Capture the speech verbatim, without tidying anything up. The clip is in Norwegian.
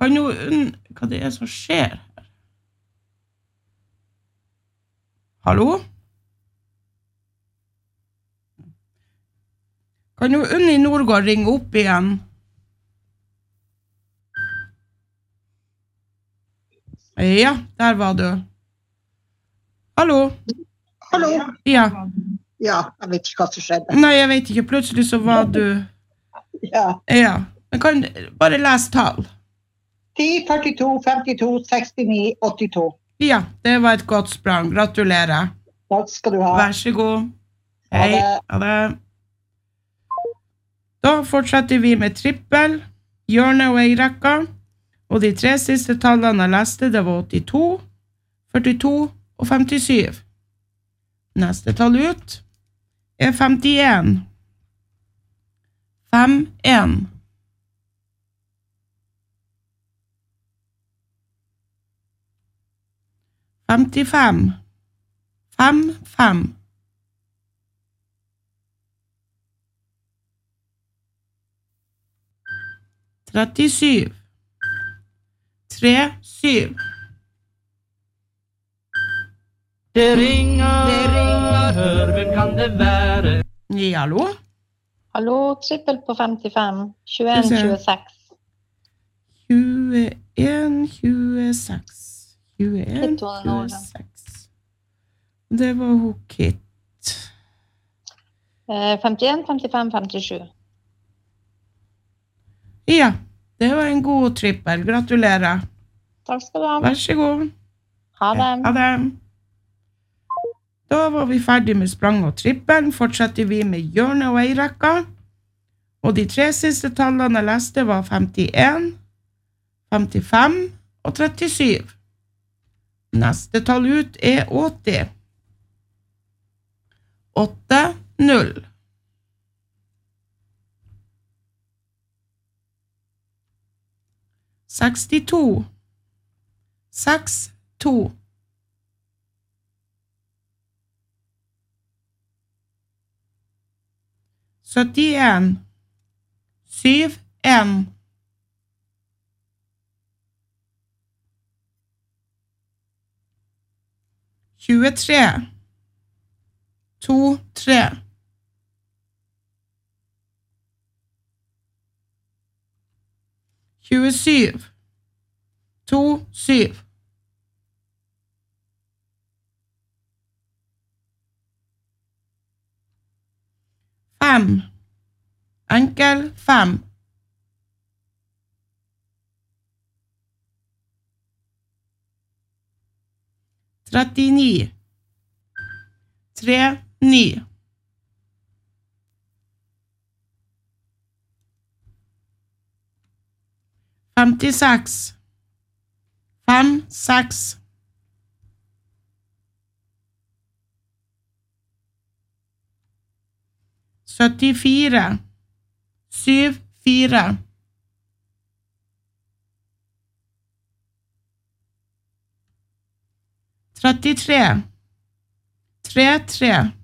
Kan jo unn... Hva det er som skjer her? Hallo? Kan jo Unni Nordgård ringe opp igjen? Ja, der var du. Hallo? Hallo? Ja. Ja, jeg vet ikke hva som skjedde. Nei, jeg vet ikke. Plutselig så var du... Ja. Ja. Jeg kan bare lese tall. ti, førtito, femtito, sekstini, åttito. Ja, det var et godt sprang. Gratulerer. Takk skal du ha. Vær så god. Ha Hei. det. Ha det. Da fortsetter vi med trippel, hjørne og ei rekka. Og de tre siste tallene jeg leste, det var åttito, førtito og femtisyv. Neste tall ut er femtien. Fem, en. Femtifem. Fem, fem. Trettisyv. Tre, syv. Det ringer, det ringer, hør, hvem kan det være? Ja, hallo? Hallo, trippel på femtifem, tjueen, tjueseks. tjueen, tjueseks. tjueen, tjueseks. Det var hun Kit. Eh, femtien, femtifem, femtisju. Ja, det var en god trippel. Gratulerer. Takk skal du ha. Vær så god. Ha det. Ha det. Da var vi ferdig med sprang og trippel. Fortsetter vi med hjørne og ei rekka. Og de tre siste tallene jeg leste var femtien, femtifem og trettisyv. Neste tall ut er åtti. åtte, null. sekstito. seks, to. syttien. syv, en. tjuetre. to, tre. tjuesyv. to, syv. Fem. Enkel, fem. trettini. tre, ni. femtiseks. fem, seks. syttifire. syv, fire. trettitre. tre, tre.